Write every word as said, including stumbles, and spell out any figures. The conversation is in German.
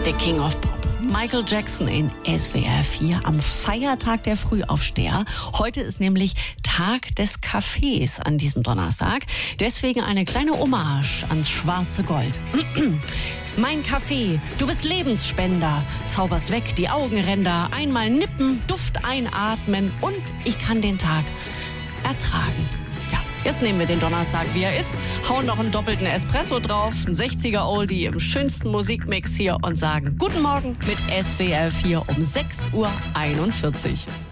der King of Pop. Michael Jackson in S W R vier am Feiertag der Frühaufsteher. Heute ist nämlich Tag des Kaffees an diesem Donnerstag. Deswegen eine kleine Hommage ans schwarze Gold. Mein Kaffee, du bist Lebensspender, zauberst weg die Augenränder, einmal nippen, Duft einatmen und ich kann den Tag ertragen. Ja, jetzt nehmen wir den Donnerstag, wie er ist, hauen noch einen doppelten Espresso drauf, einen sechziger Oldie im schönsten Musikmix hier und sagen Guten Morgen mit S W R vier um sechs Uhr einundvierzig.